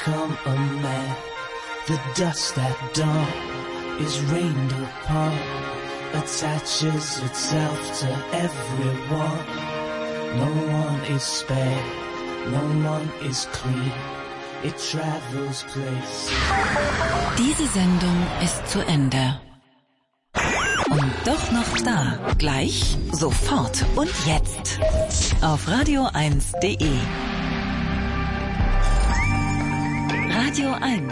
become a man. The dust at dawn is rained upon, attaches itself to everyone. No one is spared, no one is clean. It travels places. Diese Sendung ist zu Ende. Und doch noch da. Gleich, sofort und jetzt. Auf radio1.de. Radio 1.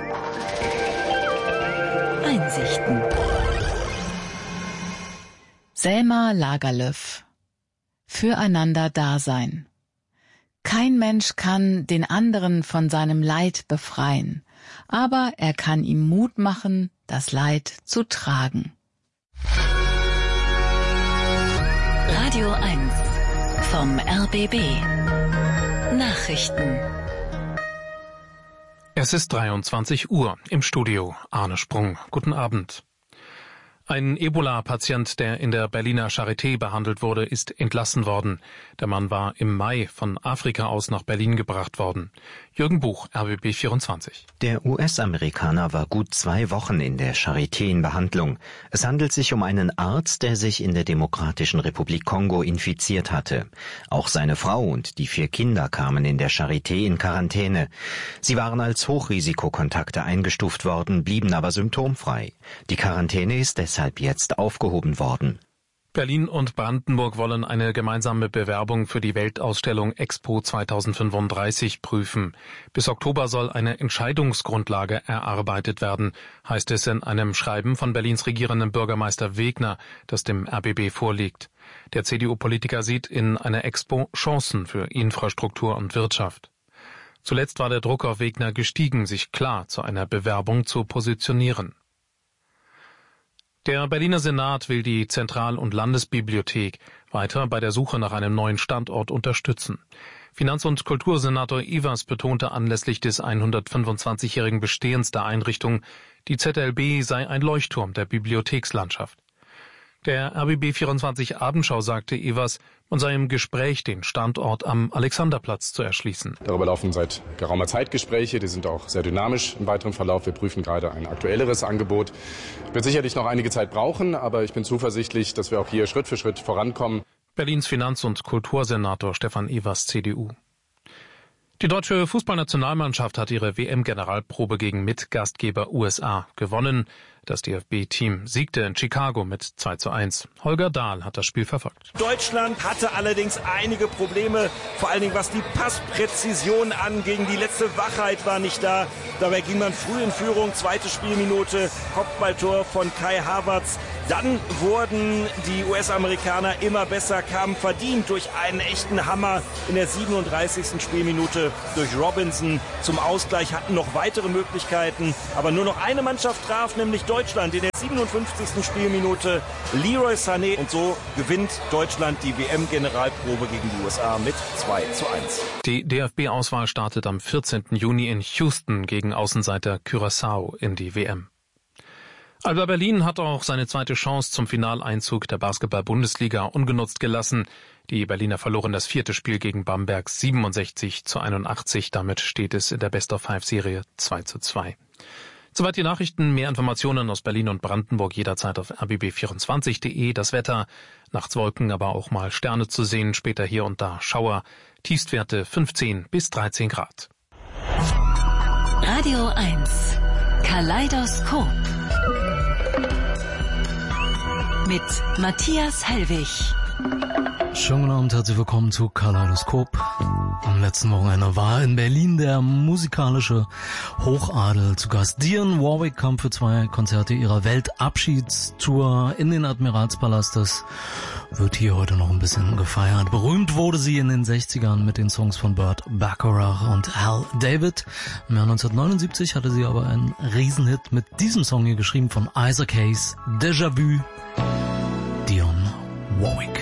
Einsichten. Selma Lagerlöf. Füreinander Dasein. Kein Mensch kann den anderen von seinem Leid befreien, aber er kann ihm Mut machen, das Leid zu tragen. Radio 1 vom RBB. Nachrichten. Es ist 23 Uhr. Im Studio Arne Sprung. Guten Abend. Ein Ebola-Patient, der in der Berliner Charité behandelt wurde, ist entlassen worden. Der Mann war im Mai von Afrika aus nach Berlin gebracht worden. Jürgen Buch, RBB 24. Der US-Amerikaner war gut 2 Wochen in der Charité in Behandlung. Es handelt sich um einen Arzt, der sich in der Demokratischen Republik Kongo infiziert hatte. Auch seine Frau und die 4 Kinder kamen in der Charité in Quarantäne. Sie waren als Hochrisikokontakte eingestuft worden, blieben aber symptomfrei. Die Quarantäne ist deshalb jetzt aufgehoben worden. Berlin und Brandenburg wollen eine gemeinsame Bewerbung für die Weltausstellung Expo 2035 prüfen. Bis Oktober soll eine Entscheidungsgrundlage erarbeitet werden, heißt es in einem Schreiben von Berlins regierendem Bürgermeister Wegner, das dem RBB vorliegt. Der CDU-Politiker sieht in einer Expo Chancen für Infrastruktur und Wirtschaft. Zuletzt war der Druck auf Wegner gestiegen, sich klar zu einer Bewerbung zu positionieren. Der Berliner Senat will die Zentral- und Landesbibliothek weiter bei der Suche nach einem neuen Standort unterstützen. Finanz- und Kultursenator Evers betonte anlässlich des 125-jährigen Bestehens der Einrichtung, die ZLB sei ein Leuchtturm der Bibliothekslandschaft. Der RBB 24 Abendschau sagte Evers, man sei im Gespräch, den Standort am Alexanderplatz zu erschließen. Darüber laufen seit geraumer Zeit Gespräche, die sind auch sehr dynamisch im weiteren Verlauf. Wir prüfen gerade ein aktuelleres Angebot. Wird sicherlich noch einige Zeit brauchen, aber ich bin zuversichtlich, dass wir auch hier Schritt für Schritt vorankommen. Berlins Finanz- und Kultursenator Stefan Evers, CDU. Die deutsche Fußballnationalmannschaft hat ihre WM-Generalprobe gegen Mitgastgeber USA gewonnen. Das DFB-Team siegte in Chicago mit 2:1. Holger Dahl hat das Spiel verfolgt. Deutschland hatte allerdings einige Probleme, vor allen Dingen was die Passpräzision anging. Die letzte Wachheit war nicht da. Dabei ging man früh in Führung, 2. Spielminute, Kopfballtor von Kai Havertz. Dann wurden die US-Amerikaner immer besser, kamen verdient durch einen echten Hammer in der 37. Spielminute durch Robinson zum Ausgleich, hatten noch weitere Möglichkeiten, aber nur noch eine Mannschaft traf, nämlich Deutschland in der 57. Spielminute, Leroy Sané, und so gewinnt Deutschland die WM-Generalprobe gegen die USA mit 2:1. Die DFB-Auswahl startet am 14. Juni in Houston gegen Außenseiter Curaçao in die WM. Alba Berlin hat auch seine zweite Chance zum Finaleinzug der Basketball-Bundesliga ungenutzt gelassen. Die Berliner verloren das 4. Spiel gegen Bamberg 67:81. Damit steht es in der Best-of-5-Serie 2:2. Soweit die Nachrichten. Mehr Informationen aus Berlin und Brandenburg jederzeit auf rbb24.de. Das Wetter, nachts Wolken, aber auch mal Sterne zu sehen, später hier und da Schauer. Tiefstwerte 15 bis 13 Grad. Radio 1 Kaleidoskop mit Matthias Hellwig. Schönen guten Abend, herzlich willkommen zu Kaleidoskop. Am letzten Wochenende war in Berlin der musikalische Hochadel zu Gast. Dionne Warwick kam für 2 Konzerte ihrer Weltabschiedstour in den Admiralspalast. Das wird hier heute noch ein bisschen gefeiert. Berühmt wurde sie in den 60ern mit den Songs von Burt Bacharach und Hal David. Im Jahr 1979 hatte sie aber einen Riesenhit mit diesem Song hier geschrieben von Isaac Hayes, Déjà Vu, Dionne Warwick.